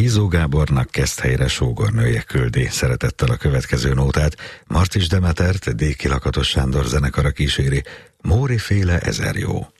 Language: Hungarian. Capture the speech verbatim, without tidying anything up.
Bízó Gábornak Keszthelyre sógornője küldi szeretettel a következő nótát. Martis Demetert, Déki Lakatos Sándor zenekara kíséri, Móri féle ezer jó.